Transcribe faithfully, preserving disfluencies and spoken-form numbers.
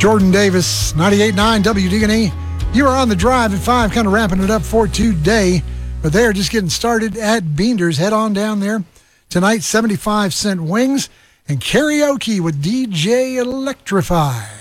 Jordan Davis, ninety-eight point nine W D and E. You are on the drive at five, kind of wrapping it up for today. But they're just getting started at Beander's. Head on down there. Tonight, seventy-five cent wings and karaoke with D J Electrify.